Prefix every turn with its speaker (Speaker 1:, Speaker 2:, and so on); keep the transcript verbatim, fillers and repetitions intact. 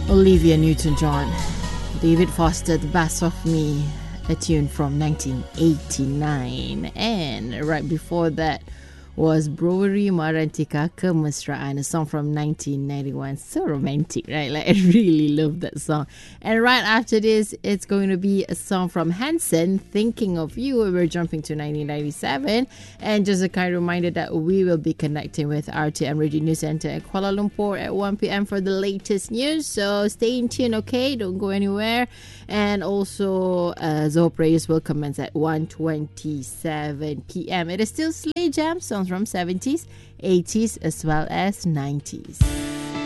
Speaker 1: Olivia Newton-John, David Foster, The Best of Me, a tune from nineteen eighty-nine. And right before that was Brewery Marantika Kemesraan, a song from nineteen ninety-one. So romantic, right? Like, I really love that song. And right after this, it's going to be a song from Hanson, Thinking of You. We're jumping to nineteen ninety-seven. And just a kind reminder that we will be connecting with R T M Radio News Center at Kuala Lumpur at one p.m. for the latest news. So stay in tune, okay? Don't go anywhere. And also, uh, Zoho Prayers will commence at one twenty-seven p.m. It is still Slay Jam, songs from seventies, eighties, as well as nineties.